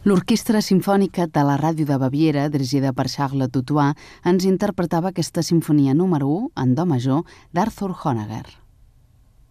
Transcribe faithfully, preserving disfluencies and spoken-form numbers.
L'Orquestra Simfònica de la Ràdio de Baviera, dirigida per Charles Dutoit, ens interpretava aquesta simfonia número u en do major d'Arthur Honegger.